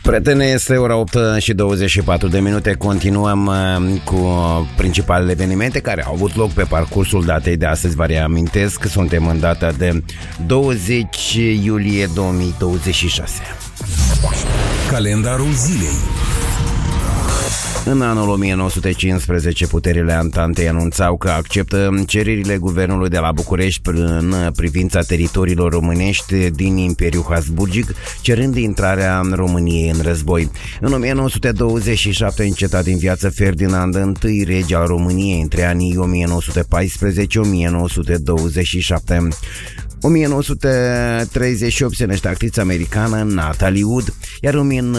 Prietene, este ora 8 și 24 de minute. Continuăm cu principalele evenimente care au avut loc pe parcursul datei de astăzi. Vă reamintesc că suntem în data de 20 iulie 2026. Calendarul zilei. În anul 1915, puterile Antantei anunțau că acceptă cererile guvernului de la București în privința teritoriilor românești din Imperiul Habsburgic, cerând intrarea României în război. În 1927 înceta din viață Ferdinand I, rege al României între anii 1914-1927. 1938 se năște actrița americană Natalie Wood, iar în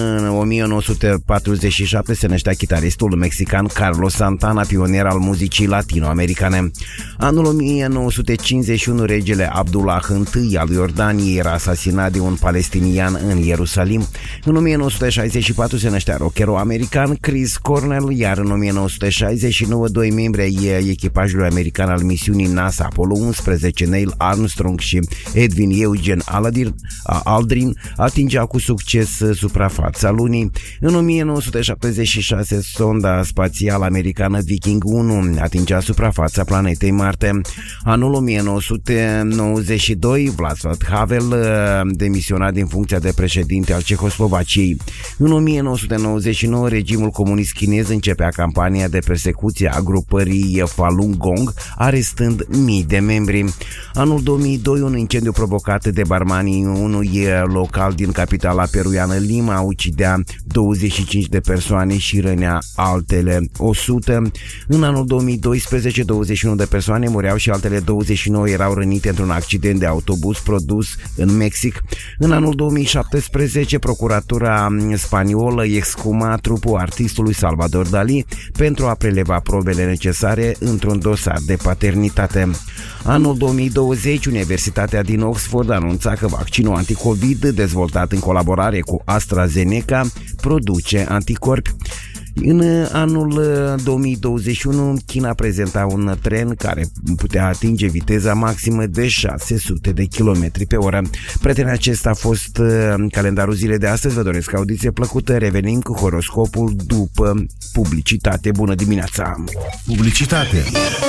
1947 se năștea chitaristul mexican Carlos Santana, pionier al muzicii latino-americane. Anul 1951, regele Abdullah I al Iordaniei era asasinat de un palestinian în Ierusalim. În 1964 se năștea rockerul american Chris Cornell, iar în 1969 doi membri ai echipajului american al misiunii NASA Apollo 11, Neil Armstrong și Edwin Eugene Aldrin, atingeau cu succes suprafața lunii. În 1976 sonda spațială americană Viking 1 atingea suprafața planetei Marte. Anul 1992, Václav Havel demisiona din funcția de președinte al Cehoslovaciei. În 1999, regimul comunist chinez începea campania de persecuție a grupării Falun Gong, arestând mii de membri. Anul 2002, un incendiu provocat de barmanii unui local din capitala peruiană Lima ucidea 25 de persoane și rănea altele 100. În anul 2012, 21 de persoane mureau și altele 29 erau rănite într-un accident de autobuz produs în Mexic. În anul 2017, procuratura spaniolă excuma trupul artistului Salvador Dalí pentru a preleva probele necesare într-un dosar de paternitate. Anul 2020, Universitatea din Oxford anunța că vaccinul anticovid dezvoltat în colaborare cu AstraZeneca produce anticorpi. În anul 2021, China prezenta un tren care putea atinge viteza maximă de 600 de km pe oră. Prieteni, acesta a fost calendarul zilei de astăzi. Vă doresc audiție plăcută. Revenim cu horoscopul după publicitate. Bună dimineața! Publicitate.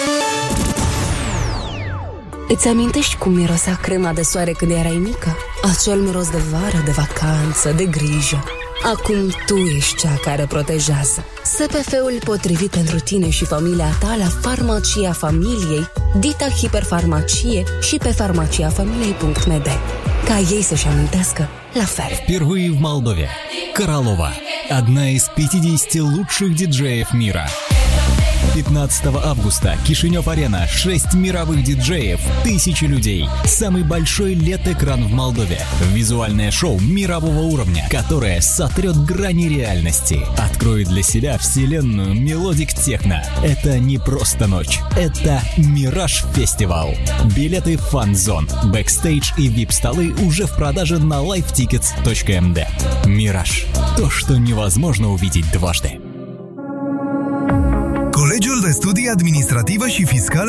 Îți amintești cum mirosea crema de soare când erai mică? Acel miros de vară, de vacanță, de grijă. Acum tu ești cea care protejează. SPF-ul potrivit pentru tine și familia ta la Farmacia Familiei, Dita Hiperfarmacie și pe farmaciafamiliei.md. Ca ei să-și amintească la fel. Впервые в Молдове. Королова. Одна из 50 лучших диджеев мира. 15 августа. Кишинев-арена. 6 мировых диджеев. Тысячи людей. Самый большой LED-экран в Молдове. Визуальное шоу мирового уровня, которое сотрет грани реальности. Откроет для себя вселенную мелодик техно. Это не просто ночь. Это Мираж Фестивал. Билеты в фан-зон, бэкстейдж и VIP-столы уже в продаже на livetickets.md. Мираж. То, что невозможно увидеть дважды. Colegiul de Studii Administrativă și Fiscală